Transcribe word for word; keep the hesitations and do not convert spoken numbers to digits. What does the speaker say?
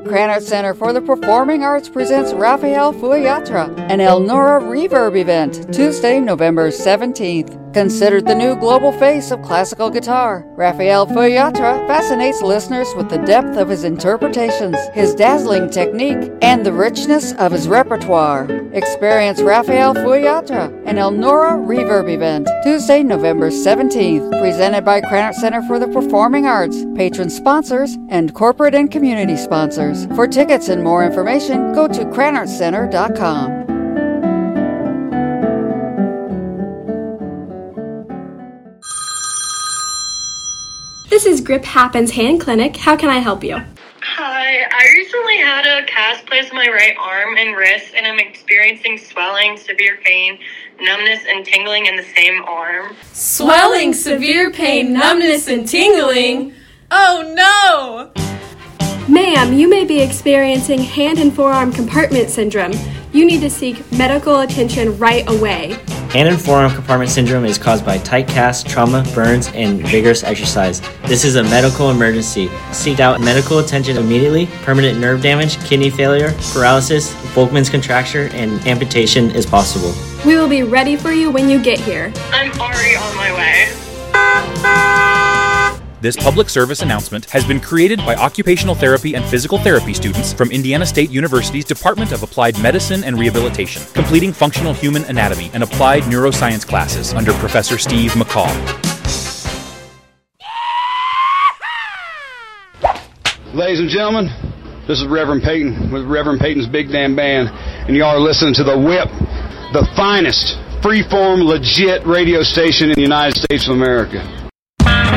Cranard Center for the Performing Arts presents Raphael Fuyatra, an Elnora Reverb event, Tuesday, November seventeenth. Considered the new global face of classical guitar, Raphael Fuyatra fascinates listeners with the depth of his interpretations, his dazzling technique, and the richness of his repertoire. Experience Raphael Fuyatra, an Elnora Reverb event, Tuesday, November seventeenth, presented by Cranard Center for the Performing Arts, patron sponsors, and corporate and community sponsors. For tickets and more information, go to cranard center dot com. This is Grip Happens Hand Clinic. How can I help you? Hi, I recently had a cast placed on my right arm and wrist, and I'm experiencing swelling, severe pain, numbness, and tingling in the same arm. Swelling, severe pain, numbness, and tingling? Oh no! Ma'am, you may be experiencing hand and forearm compartment syndrome. You need to seek medical attention right away. Hand and forearm compartment syndrome is caused by tight casts, trauma, burns, and vigorous exercise. This is a medical emergency. Seek out medical attention immediately. Permanent nerve damage, kidney failure, paralysis, Volkmann's contracture, and amputation is possible. We will be ready for you when you get here. I'm already on my way. This public service announcement has been created by occupational therapy and physical therapy students from Indiana State University's Department of Applied Medicine and Rehabilitation, completing functional human anatomy and applied neuroscience classes under Professor Steve McCall. Ladies and gentlemen, this is Reverend Peyton with Reverend Peyton's Big Damn Band, and y'all are listening to The Whip, the finest, freeform, legit radio station in the United States of America.